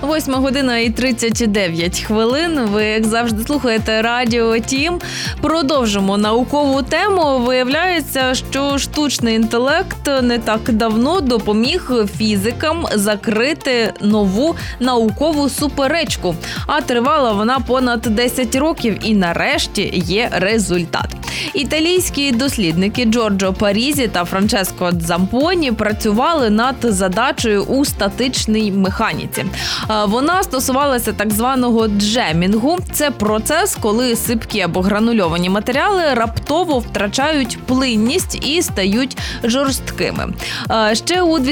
8:39. Ви, як завжди, слухаєте Радіо Тім. Продовжимо наукову тему. Виявляється, що штучний інтелект не так давно допоміг фізикам закрити нову наукову суперечку. А тривала вона понад 10 років і нарешті є результат. Італійські дослідники Джорджо Парізі та Франческо Дзампоні працювали над задачею у статичній механіці. Вона стосувалася так званого джемінгу. Це процес, коли сипкі або гранульовані матеріали раптово втрачають плинність і стають жорсткими. Ще у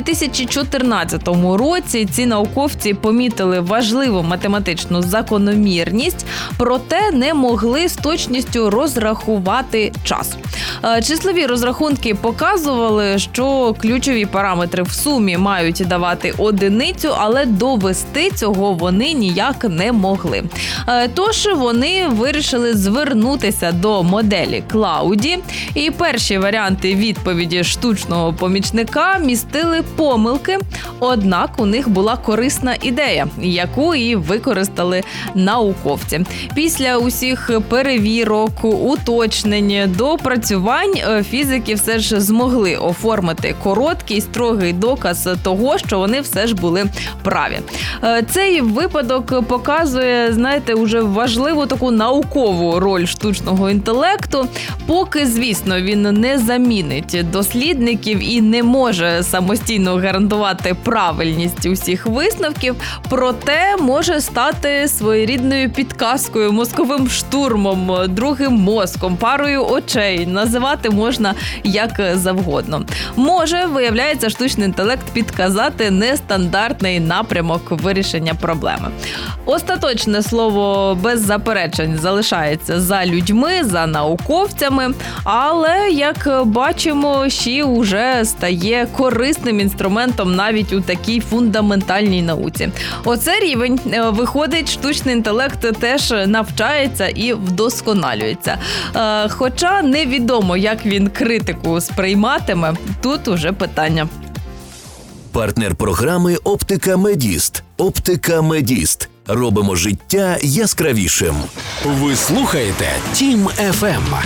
2014 році ці науковці помітили важливу математичну закономірність, проте не могли з точністю розрахувати час. Числові розрахунки показували, що ключові параметри в сумі мають давати одиницю, але довести цього вони ніяк не могли. Тож вони вирішили звернутися до моделі Клауді, і перші варіанти відповіді штучного помічника містили помилки, однак у них була корисна ідея, яку і використали науковці. Після усіх перевірок, уточнень, допрацювань фізики все ж змогли оформити короткий, строгий доказ того, що вони все ж були праві. Цей випадок показує, знаєте, уже важливу таку наукову роль штучного інтелекту. Поки, звісно, він не замінить дослідників і не може самостійно гарантувати правильність усіх висновків, проте може стати своєрідною підказкою, мозковим штурмом, другим мозком, парою очей. Називати можна як завгодно. Може, виявляється, штучний інтелект підказати нестандартний напрямок вирішення проблеми. Остаточне слово без заперечень залишається за людьми, за науковцями, але, як бачимо, ЩІ уже стає корисним інструментом навіть у такій фундаментальній науці. Оце рівень. Виходить, штучний інтелект теж навчається і вдосконалюється. Хоча невідомо, як він критику сприйматиме, тут уже питання. Партнер програми «Оптика Медіст». «Оптика Медіст». Робимо життя яскравішим. Ви слухаєте Тім ФМ.